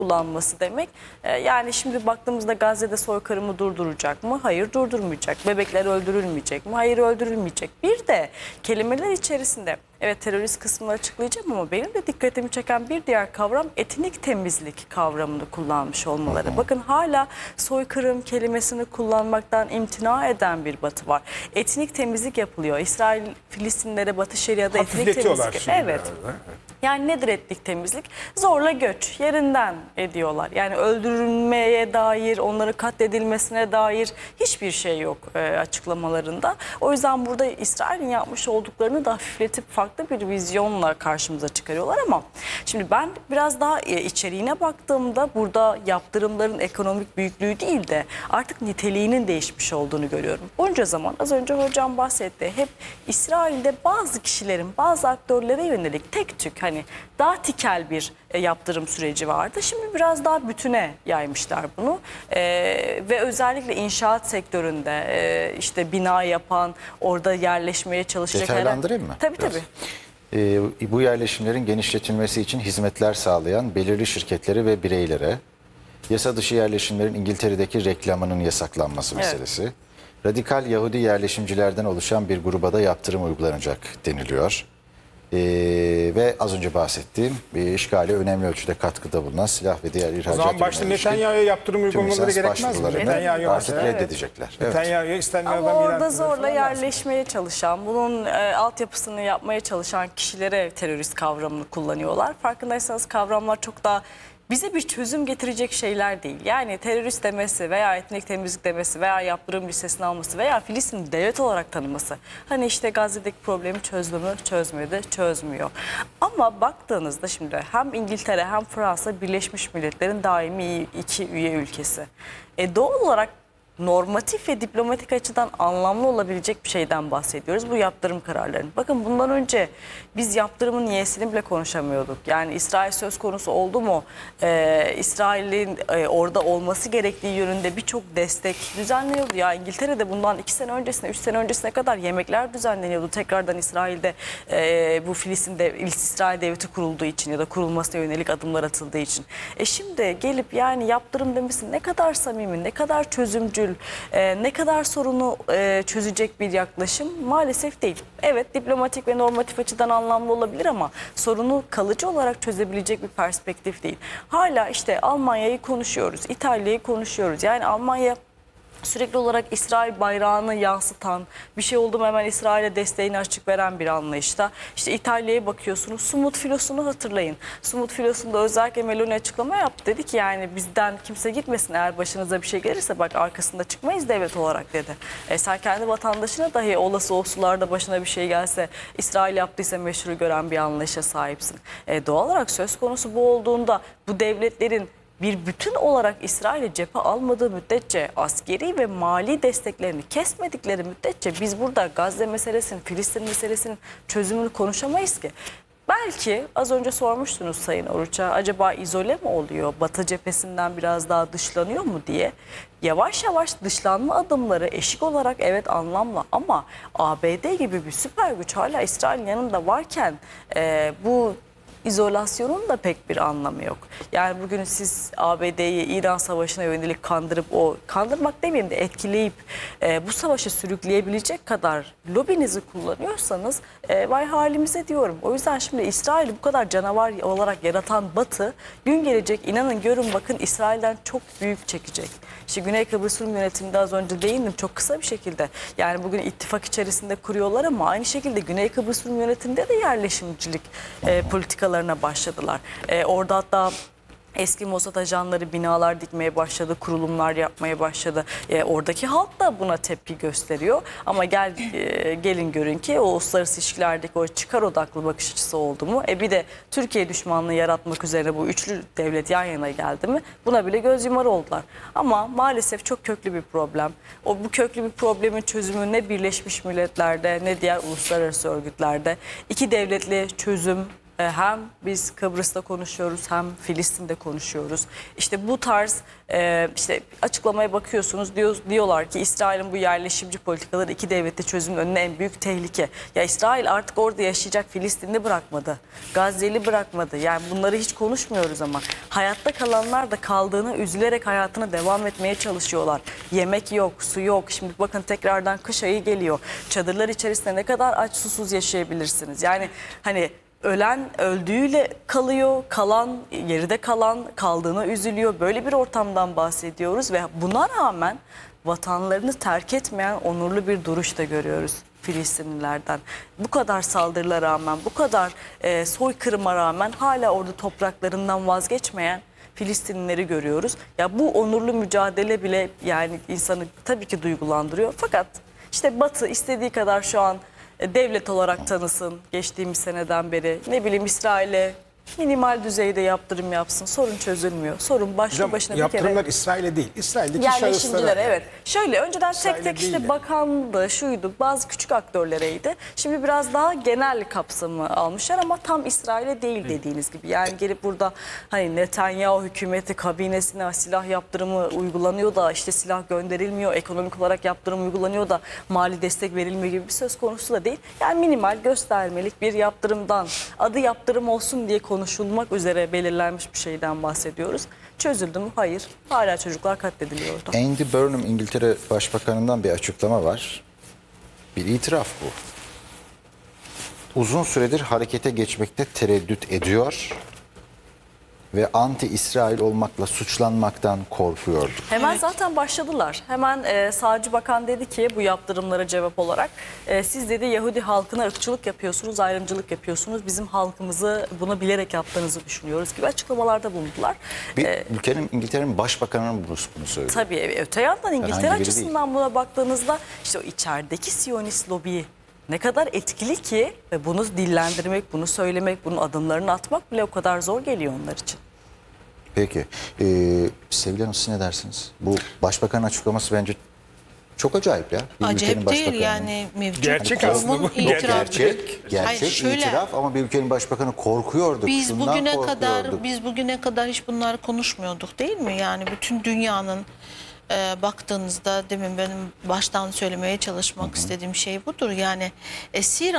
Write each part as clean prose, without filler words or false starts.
kullanması demek. Yani şimdi baktığımızda Gazze'de soykırımı durduracak mı? Hayır, durdurmayacak. Bebekler öldürülmeyecek mi? Hayır, öldürülmeyecek. Bir de kelimeler içerisinde evet terörist kısmını açıklayacağım ama benim de dikkatimi çeken bir diğer kavram etnik temizlik kavramını kullanmış olmaları. Bakın hala soykırım kelimesini kullanmaktan imtina eden bir Batı var. Etnik temizlik yapılıyor. İsrail Filistinlere Batı Şeria'da etnik temizlik. Evet. Yani nedir etnik temizlik? Zorla göç, yerinden ediyorlar. Yani öldürülmeye dair, onların katledilmesine dair hiçbir şey yok açıklamalarında. O yüzden burada İsrail'in yapmış olduklarını da hafifletip farklı bir vizyonla karşımıza çıkarıyorlar ama şimdi ben biraz daha içeriğine baktığımda burada yaptırımların ekonomik büyüklüğü değil de artık niteliğinin değişmiş olduğunu görüyorum. Bunca zaman az önce hocam bahsetti. Hep İsrail'de bazı kişilerin, bazı aktörlere yönelik tek tük hani daha tikel bir yaptırım süreci vardı. Şimdi biraz daha bütüne yaymışlar bunu ve özellikle inşaat sektöründe işte bina yapan, orada yerleşmeye çalışacak. Detaylandırayım mı? Tabii Biraz. tabii. Bu yerleşimlerin genişletilmesi için hizmetler sağlayan belirli şirketlere ve bireylere, yasa dışı yerleşimlerin İngiltere'deki reklamının yasaklanması meselesi, radikal Yahudi yerleşimcilerden oluşan bir gruba da yaptırım uygulanacak deniliyor. Ve az önce bahsettiğim işgale önemli ölçüde katkıda bulunan silah ve diğer ihracat O zaman başta Netanyahu'ya yaptırım uygulamaları gerekmez mi? Netanyahu'yu artık reddedecekler. Netanyahu'ya istenmeyen Ama adam ilan orada etmeleri zorla falan lazım. yerleşmeye çalışan, bunun altyapısını yapmaya çalışan kişilere terörist kavramını kullanıyorlar. Farkındaysanız kavramlar çok daha bize bir çözüm getirecek şeyler değil. Yani terörist demesi veya etnik temizlik demesi veya yaptırım listesine alması veya Filistin'i devlet olarak tanıması. Hani işte Gazze'deki problemi çözdü mü? Çözmedi, çözmüyor. Ama baktığınızda şimdi hem İngiltere hem Fransa Birleşmiş Milletler'in daimi 2 üye ülkesi. Doğal olarak normatif ve diplomatik açıdan anlamlı olabilecek bir şeyden bahsediyoruz. Bu yaptırım kararlarının. Bakın bundan önce biz yaptırımın niyesini bile konuşamıyorduk. Yani İsrail söz konusu oldu mu? İsrail'in orada olması gerektiği yönünde birçok destek düzenleniyordu. Ya İngiltere'de bundan 2 sene öncesine, 3 sene öncesine kadar yemekler düzenleniyordu. Tekrardan İsrail'de bu Filistin'de İsrail devleti kurulduğu için ya da kurulmasına yönelik adımlar atıldığı için. Şimdi gelip yani yaptırım demesi ne kadar samimi, ne kadar çözümcül, ne kadar sorunu çözecek bir yaklaşım maalesef değil. Evet diplomatik ve normatif açıdan anlamlı olabilir ama sorunu kalıcı olarak çözebilecek bir perspektif değil. Hala işte Almanya'yı konuşuyoruz, İtalya'yı konuşuyoruz. Yani Almanya sürekli olarak İsrail bayrağını yansıtan, bir şey oldu mu hemen İsrail'e desteğini açık veren bir anlayışta. İşte İtalya'ya bakıyorsunuz, Sumut filosunu hatırlayın. Sumut filosunda özellikle Meloni açıklama yaptı. Dedi ki yani bizden kimse gitmesin, eğer başınıza bir şey gelirse bak arkasında çıkmayız devlet olarak dedi. Sen kendi vatandaşına dahi olası o sularda başına bir şey gelse İsrail yaptıysa meşru gören bir anlayışa sahipsin. Doğal olarak söz konusu bu olduğunda bu devletlerin bir bütün olarak İsrail'e cephe almadığı müddetçe, askeri ve mali desteklerini kesmedikleri müddetçe biz burada Gazze meselesinin, Filistin meselesinin çözümünü konuşamayız ki. Belki az önce sormuştunuz Sayın Oruç'a, acaba izole mi oluyor, Batı cephesinden biraz daha dışlanıyor mu diye. Yavaş yavaş dışlanma adımları eşik olarak evet anlamlı ama ABD gibi bir süper güç hala İsrail'in yanında varken bu İzolasyonun da pek bir anlamı yok. Yani bugün siz ABD'yi İran Savaşı'na yönelik kandırmak demeyeyim de etkileyip bu savaşı sürükleyebilecek kadar lobinizi kullanıyorsanız vay halimize diyorum. O yüzden şimdi İsrail'i bu kadar canavar olarak yaratan Batı gün gelecek inanın görün bakın İsrail'den çok büyük çekecek. İşte Güney Kıbrıs Rum yönetiminde az önce değindim çok kısa bir şekilde. Yani bugün ittifak içerisinde kuruyorlar ama aynı şekilde Güney Kıbrıs Rum yönetiminde de yerleşimcilik politikalarına başladılar. Orada hatta eski Mossad ajanları binalar dikmeye başladı, kurulumlar yapmaya başladı. Oradaki halk da buna tepki gösteriyor. Ama gelin görün ki o uluslararası ilişkilerdeki o çıkar odaklı bakış açısı oldu mu? Bir de Türkiye düşmanlığı yaratmak üzere bu üçlü devlet yan yana geldi mi? Buna bile göz yumar oldular. Ama maalesef çok köklü bir problem. Bu köklü bir problemin çözümü ne Birleşmiş Milletler'de ne diğer uluslararası örgütlerde. İki devletli çözüm Hem biz Kıbrıs'ta konuşuyoruz hem Filistin'de konuşuyoruz. İşte bu tarz işte açıklamaya bakıyorsunuz, diyorlar ki İsrail'in bu yerleşimci politikaları iki devletli çözümün önüne en büyük tehlike. Ya İsrail artık orada yaşayacak Filistinli bırakmadı. Gazze'li bırakmadı. Yani bunları hiç konuşmuyoruz ama hayatta kalanlar da kaldığını üzülerek hayatına devam etmeye çalışıyorlar. Yemek yok, su yok. Şimdi bakın tekrardan kış ayı geliyor. Çadırlar içerisinde ne kadar aç susuz yaşayabilirsiniz? Yani hani ölen öldüğüyle kalıyor, kalan geride kalan kaldığına üzülüyor. Böyle bir ortamdan bahsediyoruz ve buna rağmen vatanlarını terk etmeyen onurlu bir duruş da görüyoruz Filistinlilerden. Bu kadar saldırılara rağmen, bu kadar soykırıma rağmen hala orada topraklarından vazgeçmeyen Filistinlileri görüyoruz. Ya bu onurlu mücadele bile yani insanı tabii ki duygulandırıyor. Fakat işte Batı istediği kadar şu an devlet olarak tanısın geçtiğimiz seneden beri. Ne bileyim İsrail'e minimal düzeyde yaptırım yapsın. Sorun çözülmüyor. Sorun başlı Hocam, başına bir kere. yaptırımlar İsrail'e değil. İsrail'deki Yerleşimcilere şahıslara. evet. Şöyle önceden tek İsrail'e tek değil işte de. bakandı, şuydu, bazı küçük aktörlereydi. Şimdi biraz daha genel kapsamı almışlar ama tam İsrail'e değil dediğiniz gibi. Yani gelip burada hani Netanyahu hükümeti kabinesine silah yaptırımı uygulanıyor da işte silah gönderilmiyor, ekonomik olarak yaptırım uygulanıyor da mali destek verilmiyor gibi bir söz konusu da değil. Yani minimal göstermelik bir yaptırımdan, adı yaptırım olsun diye konuşulmak üzere belirlenmiş bir şeyden bahsediyoruz. Çözüldü mü? Hayır. Hala çocuklar katlediliyor orada. Andy Burnham İngiltere Başbakanı'ndan bir açıklama var. Bir itiraf bu. Uzun süredir harekete geçmekte tereddüt ediyor ve anti-İsrail olmakla suçlanmaktan korkuyordu. Hemen zaten başladılar. Hemen Sağcı Bakan dedi ki bu yaptırımlara cevap olarak siz dedi Yahudi halkına ırkçılık yapıyorsunuz, ayrımcılık yapıyorsunuz. Bizim halkımızı bunu bilerek yaptığınızı düşünüyoruz gibi açıklamalarda bulundular. Bir İngiltere'nin başbakanının bunu söylüyor. Tabii öte yandan İngiltere Herhangi biri açısından buna baktığınızda işte o içerideki Siyonist lobiyi ne kadar etkili ki ve bunu dillendirmek, bunu söylemek, bunun adımlarını atmak bile o kadar zor geliyor onlar için. Peki. Sevgili Hanım siz ne dersiniz? Bu başbakanın açıklaması bence çok acayip ya. Bir ülkenin Acayip değil başbakanının. yani mevcut Gerçek kurumun aslında bu. itirafı. Gerçek Hayır, şöyle, itiraf ama bir ülkenin başbakanı korkuyorduk. Biz şundan bugüne korkuyorduk. kadar hiç bunları konuşmuyorduk değil mi? Yani bütün dünyanın baktığınızda demin benim baştan söylemeye çalışmak istediğim şey budur. Yani esir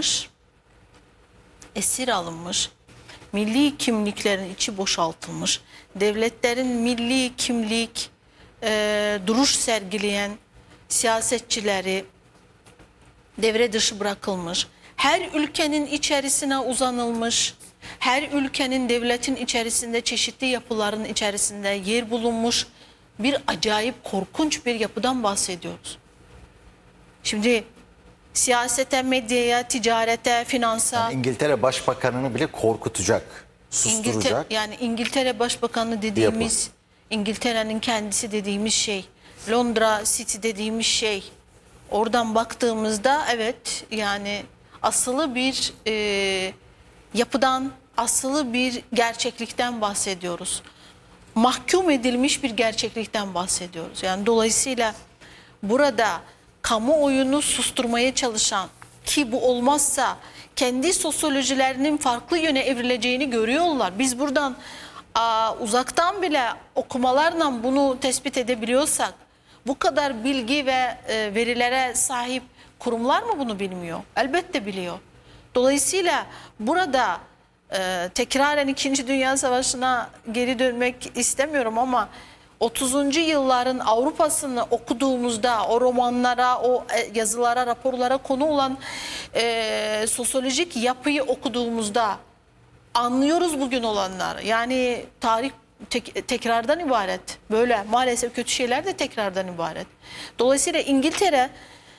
alınmış, milli kimliklerin içi boşaltılmış, devletlerin milli kimlik duruş sergileyen siyasetçileri devre dışı bırakılmış, her ülkenin içerisine uzanılmış, her ülkenin devletin içerisinde çeşitli yapıların içerisinde yer bulunmuş bir acayip korkunç bir yapıdan bahsediyoruz. Şimdi siyasete, medyaya, ticarete, finansa, Yani İngiltere başbakanını bile korkutacak, susturacak. İngiltere Başbakanı dediğimiz, İngiltere'nin kendisi dediğimiz şey, Londra City dediğimiz şey, oradan baktığımızda evet yani asılı bir yapıdan, asılı bir gerçeklikten bahsediyoruz. Mahkum edilmiş bir gerçeklikten bahsediyoruz. Yani dolayısıyla burada kamuoyunu susturmaya çalışan, ki bu olmazsa kendi sosyolojilerinin farklı yöne evrileceğini görüyorlar. Biz buradan uzaktan bile okumalarla bunu tespit edebiliyorsak, bu kadar bilgi ve verilere sahip kurumlar mı bunu bilmiyor? Elbette biliyor. Dolayısıyla burada tekraren 2. Dünya Savaşı'na geri dönmek istemiyorum ama 30. yılların Avrupa'sını okuduğumuzda o romanlara, o yazılara, raporlara konu olan sosyolojik yapıyı okuduğumuzda anlıyoruz bugün olanlar. Yani tarih tekrardan ibaret. Böyle maalesef kötü şeyler de tekrardan ibaret. Dolayısıyla İngiltere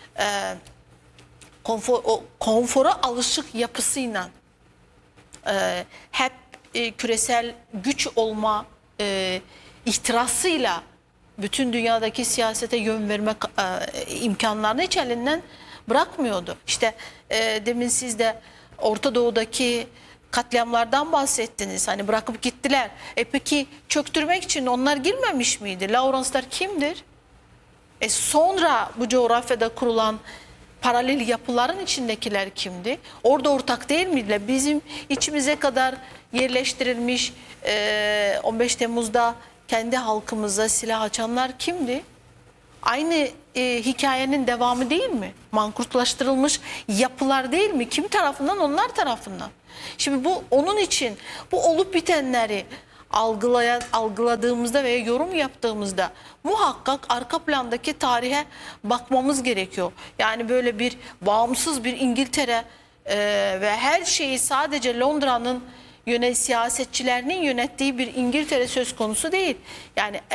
konfora alışık yapısıyla hep küresel güç olma ihtirasıyla bütün dünyadaki siyasete yön verme imkanlarını hiç elinden bırakmıyordu. İşte demin siz de Orta Doğu'daki katliamlardan bahsettiniz. Hani bırakıp gittiler. Peki çöktürmek için onlar girmemiş miydi? Lawrence'lar kimdir? Sonra bu coğrafyada kurulan paralel yapıların içindekiler kimdi? Orada ortak değil miydiler? Bizim içimize kadar yerleştirilmiş 15 Temmuz'da kendi halkımıza silah açanlar kimdi? Aynı hikayenin devamı değil mi? Mankurtlaştırılmış yapılar değil mi? Kim tarafından? Onlar tarafından. Şimdi bu onun için bu olup bitenleri algıladığımızda veya yorum yaptığımızda muhakkak arka plandaki tarihe bakmamız gerekiyor. Yani böyle bir bağımsız bir İngiltere ve her şeyi sadece Londra'nın siyasetçilerinin yönettiği bir İngiltere söz konusu değil. Yani